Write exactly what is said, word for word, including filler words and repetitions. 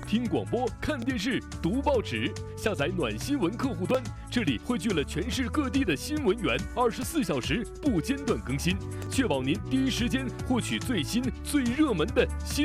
听广播、看电视、读报纸，下载暖新闻客户端，这里汇聚了全市各地的新闻源，二十四小时不间断更新，确保您第一时间获取最新、最热门的新。